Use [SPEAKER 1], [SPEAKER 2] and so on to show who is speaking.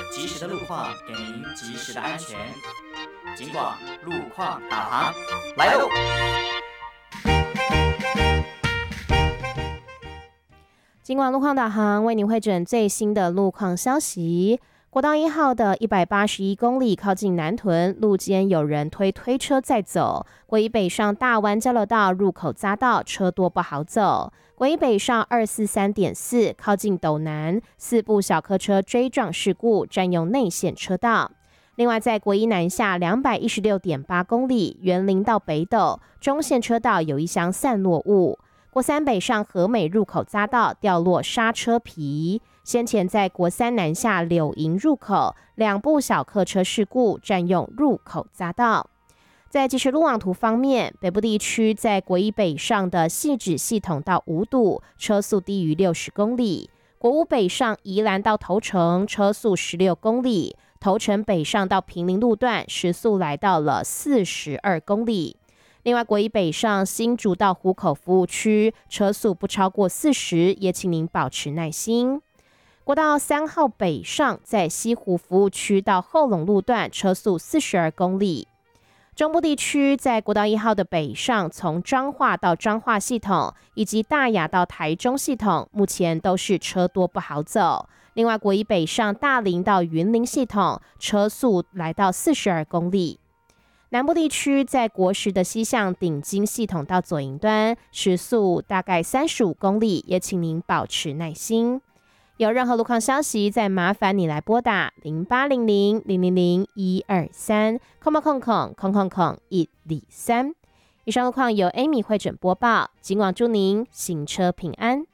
[SPEAKER 1] 及时的路况给您及时的安全。警广路况导航来喽！
[SPEAKER 2] 警广路况导航为您汇整最新的路况消息。国道1号的181公里靠近南屯，路肩有人推车在走。国一北上大湾交流道入口匝道车多不好走。国一北上243.4靠近斗南，4部小客车追撞事故，占用内线车道。另外，在国一南下216.8公里，园林到北斗中线车道有一箱散落物。国三北上和美入口匝道掉落刹车皮。先前在国三南下柳营入口2部小客车事故，占用入口匝道。在即时路网图方面，北部地区在国一北上的汐止系统到五堵车速低于60公里，国五北上宜兰到头城车速16公里，头城北上到平林路段时速来到了42公里。另外，国一北上新竹到湖口服务区车速不超过40，也请您保持耐心。国道3号北上在西湖服务区到后龙路段车速42公里。中部地区在国道1号的北上，从彰化到彰化系统以及大雅到台中系统，目前都是车多不好走。另外，国一北上大林到云林系统车速来到42公里。南部地区在国十的西向顶金系统到左营端时速大概35公里，也请您保持耐心。有任何路况消息，再麻烦你来拨打0800-000-123123。以上路况由 Amy 汇整播报，警广祝您行车平安。